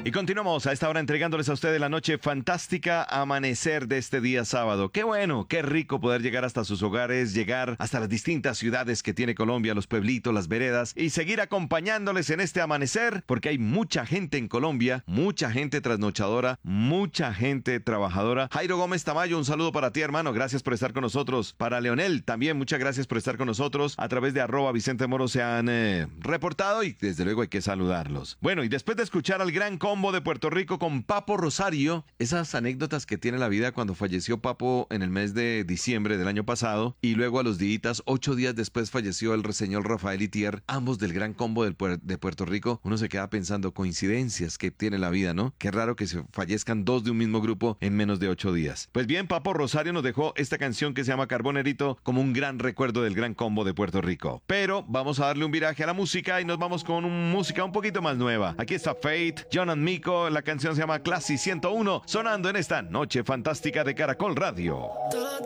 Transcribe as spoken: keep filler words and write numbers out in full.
Y continuamos a esta hora entregándoles a ustedes la noche fantástica amanecer de este día sábado. Qué bueno, qué rico poder llegar hasta sus hogares, llegar hasta las distintas ciudades que tiene Colombia, los pueblitos, las veredas, y seguir acompañándoles en este amanecer, porque hay mucha gente en Colombia, mucha gente trasnochadora, mucha gente trabajadora. Jairo Gómez Tamayo, un saludo para ti, hermano, gracias por estar con nosotros. Para Leonel, también muchas gracias por estar con nosotros. A través de arroba Vicente Moro se han eh, reportado y desde luego hay que saludarlos. Bueno, y después de escuchar al gran combo de Puerto Rico con Papo Rosario, esas anécdotas que tiene la vida cuando falleció Papo en el mes de diciembre del año pasado, y luego a los días, ocho días después falleció el señor Rafael Itier, ambos del gran combo del puer- de Puerto Rico, uno se queda pensando coincidencias que tiene la vida, ¿no? Qué raro que se fallezcan dos de un mismo grupo en menos de ocho días. Pues bien, Papo Rosario nos dejó esta canción que se llama Carbonerito como un gran recuerdo del gran combo de Puerto Rico. Pero vamos a darle un viraje a la música y nos vamos con una música un poquito más nueva. Aquí está Fate, John and Mico, la canción se llama Classy ciento uno, sonando en esta noche fantástica de Caracol Radio.